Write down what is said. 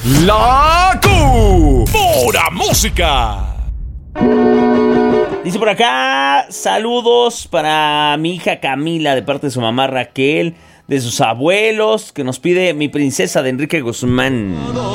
La Pura Música. Dice por acá, saludos para mi hija Camila de parte de su mamá Raquel, de sus abuelos, que nos pide Mi Princesa de Enrique Guzmán.